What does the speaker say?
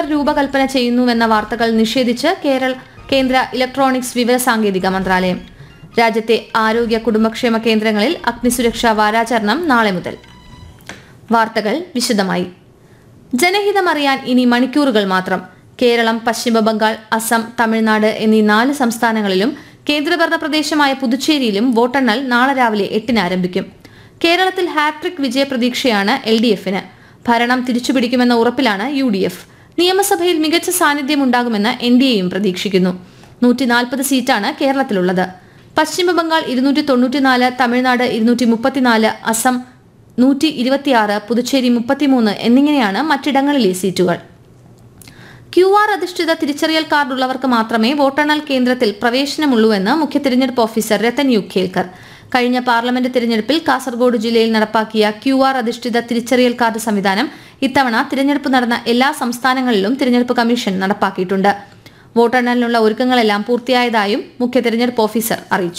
രൂപകൽപ്പന ചെയ്യുന്നുവെന്ന വാർത്തകൾ നിഷേധിച്ച് കേന്ദ്ര ഇലക്ട്രോണിക്സ് വിവരസാങ്കേതിക മന്ത്രാലയം. രാജ്യത്തെ ആരോഗ്യ കുടുംബക്ഷേമ കേന്ദ്രങ്ങളിൽ അഗ്നിസുരക്ഷാ വാരാചരണം നാളെ മുതൽ. വാർത്തകൾ വിശദമായി. ജനഹിതമറിയാൻ ഇനി മണിക്കൂറുകൾ മാത്രം. കേരളം, പശ്ചിമബംഗാൾ, അസം, തമിഴ്നാട് എന്നീ 4 സംസ്ഥാനങ്ങളിലും കേന്ദ്രഭരണ പ്രദേശമായ പുതുച്ചേരിയിലും വോട്ടെണ്ണൽ നാളെ രാവിലെ 8-ന് ആരംഭിക്കും. കേരളത്തിൽ ഹാട്രിക് വിജയപ്രതീക്ഷയാണ് LDF-ന്. ഭരണം തിരിച്ചുപിടിക്കുമെന്ന ഉറപ്പിലാണ് UDF. നിയമസഭയിൽ മികച്ച സാന്നിധ്യമുണ്ടാകുമെന്ന് NDAയും പ്രതീക്ഷിക്കുന്നു. 140 സീറ്റാണ് കേരളത്തിലുള്ളത്. പശ്ചിമബംഗാൾ 294, തമിഴ്നാട് 234, അസം 126, പുതുച്ചേരി 33 എന്നിങ്ങനെയാണ് മറ്റിടങ്ങളിലെ സീറ്റുകൾ. QR അധിഷ്ഠിത തിരിച്ചറിയൽ കാർഡ് ഉള്ളവർക്ക് മാത്രമേ വോട്ടെണ്ണൽ കേന്ദ്രത്തിൽ പ്രവേശനമുള്ളൂവെന്ന് മുഖ്യ തിരഞ്ഞെടുപ്പ് ഓഫീസർ രത്തൻ യു ഖേൽക്കർ. കഴിഞ്ഞ പാർലമെന്റ് തിരഞ്ഞെടുപ്പിൽ കാസർഗോഡ് ജില്ലയിൽ നടപ്പാക്കിയ QR അധിഷ്ഠിത തിരിച്ചറിയൽ കാർഡ് സംവിധാനം ഇത്തവണ തിരഞ്ഞെടുപ്പ് നടന്ന എല്ലാ സംസ്ഥാനങ്ങളിലും തിരഞ്ഞെടുപ്പ് കമ്മീഷൻ നടപ്പാക്കിയിട്ടുണ്ട്. വോട്ടെണ്ണലിനുള്ള ഒരുക്കങ്ങളെല്ലാം പൂർത്തിയായതായും മുഖ്യ തിരഞ്ഞെടുപ്പ് ഓഫീസർ അറിയിച്ചു.